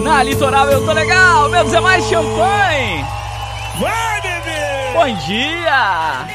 Na Litoral eu tô legal, menos é mais champanhe. Vai, bebê! Bom dia!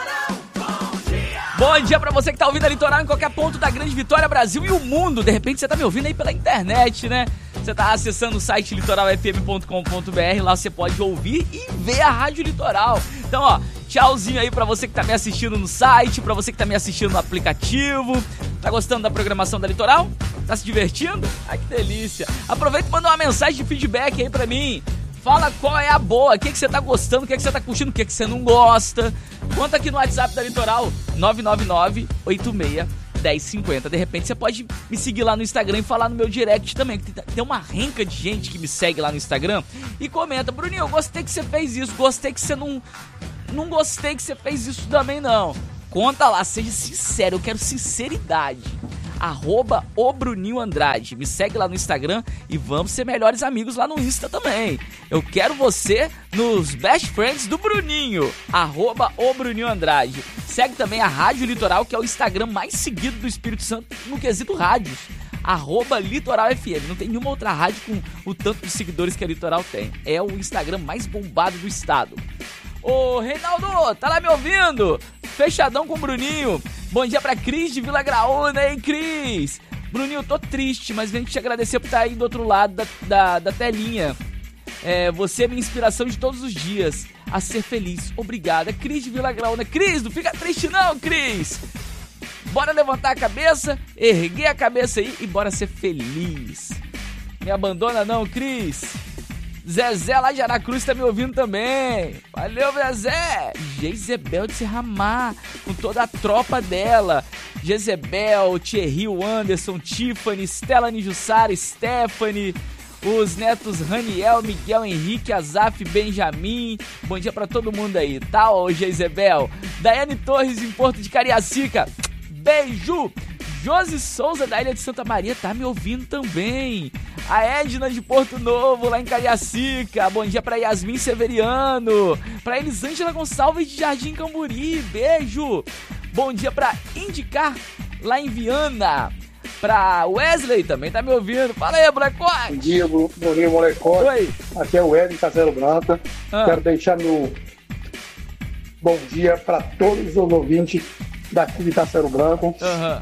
Bom dia pra você que tá ouvindo a Litoral em qualquer ponto da Grande Vitória, Brasil e o mundo. De repente você tá me ouvindo aí pela internet, né? Você tá acessando o site litoralfm.com.br, lá você pode ouvir e ver a Rádio Litoral. Então, ó, tchauzinho aí pra você que tá me assistindo no site, pra você que tá me assistindo no aplicativo. Tá gostando da programação da Litoral? Tá se divertindo? Ai, que delícia. Aproveita e manda uma mensagem de feedback aí pra mim. Fala qual é a boa, o que você tá gostando, o que você tá curtindo, o que você não gosta. Conta aqui no WhatsApp da Litoral, 999-86-1050. De repente você pode me seguir lá no Instagram e falar no meu direct também, que tem uma renca de gente que me segue lá no Instagram e comenta: Bruninho, eu gostei que você fez isso, gostei que você não gostei que você fez isso também não. Conta lá, seja sincero, eu quero sinceridade. @o Bruninho Andrade. Me segue lá no Instagram e vamos ser melhores amigos lá no Insta também. Eu quero você nos Best Friends do Bruninho. @o Bruninho Andrade. Segue também a Rádio Litoral, que é o Instagram mais seguido do Espírito Santo no quesito rádios. @Litoral FM. Não tem nenhuma outra rádio com o tanto de seguidores que a Litoral tem. É o Instagram mais bombado do estado. Ô, Reinaldo, tá lá me ouvindo? Fechadão com o Bruninho. Bom dia pra Cris de Vila Graúna, hein, Cris? Bruninho, eu tô triste, mas venho te agradecer por estar aí do outro lado da telinha. Você é minha inspiração de todos os dias a ser feliz. Obrigada. Cris de Vila Graúna. Cris, não fica triste não, Cris. Bora levantar a cabeça, erguer a cabeça aí e bora ser feliz. Me abandona não, Cris. Zezé lá de Aracruz tá me ouvindo também. Valeu, Zezé. Jezebel de Serramar, com toda a tropa dela. Jezebel, Thierry, Anderson, Tiffany, Stella Nijussara, Stephanie, os netos Raniel, Miguel, Henrique, Azaf, Benjamin. Bom dia pra todo mundo aí, tá, ô Jezebel? Daiane Torres em Porto de Cariacica. Beijo. Josi Souza da Ilha de Santa Maria tá me ouvindo também. A Edna de Porto Novo, lá em Cariacica. Bom dia pra Yasmin Severiano. Pra Elisângela Gonçalves de Jardim Camburi. Beijo. Bom dia pra Indicar, lá em Viana. Pra Wesley também tá me ouvindo. Fala aí, molecote. Bom dia, molecote. Oi. Aqui é o Wesley Castelo Branco. Quero deixar meu bom dia pra todos os ouvintes daqui de Castelo Branco.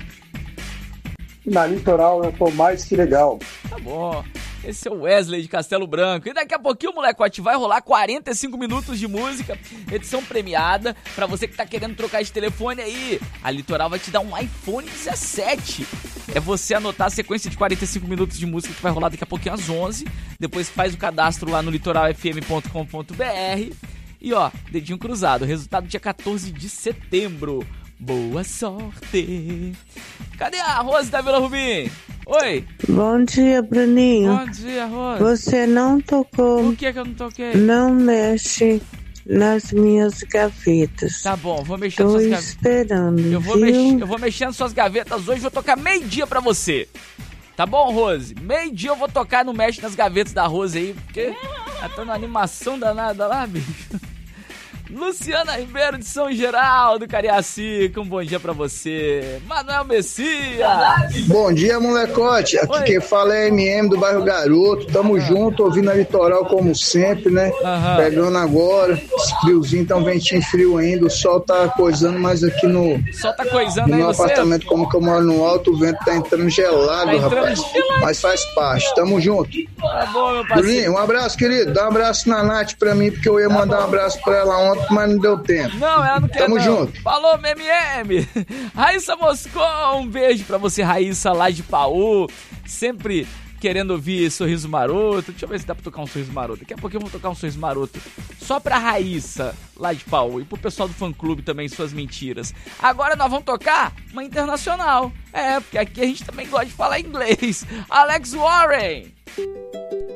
Na Litoral eu tô mais que legal. Tá bom. Esse é o Wesley de Castelo Branco. E daqui a pouquinho, molecote, vai rolar 45 minutos de música, edição premiada. Pra você que tá querendo trocar de telefone aí, a Litoral vai te dar um iPhone 17. É você anotar a sequência de 45 minutos de música que vai rolar daqui a pouquinho às 11. Depois faz o cadastro lá no litoralfm.com.br. E ó, dedinho cruzado. Resultado dia 14 de setembro. Boa sorte. Cadê a Rose da Vila Rubim? Oi. Bom dia, Bruninho. Bom dia, Rose. Você não tocou. Por que eu não toquei? Não mexe nas minhas gavetas. Tá bom, vou mexer nas suas gavetas. Tô esperando, eu vou mexer nas suas gavetas hoje, vou tocar meio-dia pra você. Tá bom, Rose? Meio-dia eu vou tocar no Mexe nas Gavetas da Rose aí, porque ela tá numa animação danada lá, bicho. Luciana Ribeiro de São Geraldo, Cariacica, um bom dia pra você. Manuel Messias. Bom dia, molecote. Aqui quem fala é MM do bairro Garoto. Tamo junto, ouvindo a Litoral como sempre, né? Pegando agora, esse friozinho, tá um ventinho frio ainda. O sol tá coisando, mas aqui no sol tá coisando no meu apartamento, como que eu moro no alto, o vento tá entrando gelado, rapaz. Mas faz parte, tamo junto. Tá bom, meu parceiro. Bruninho, um abraço, querido. Dá um abraço na Nath pra mim, porque eu ia mandar um abraço pra ela ontem, mas não deu tempo. Não, ela não quer. Tamo não. junto. Falou, MM. Raíssa Moscou, um beijo pra você, Raíssa, lá de Paú. Sempre querendo ouvir Sorriso Maroto. Deixa eu ver se dá pra tocar um Sorriso Maroto. Daqui a pouco eu vou tocar um Sorriso Maroto só pra Raíssa, lá de Paú. E pro pessoal do fã-clube também, suas mentiras. Agora nós vamos tocar uma internacional. Porque aqui a gente também gosta de falar inglês. Alex Warren.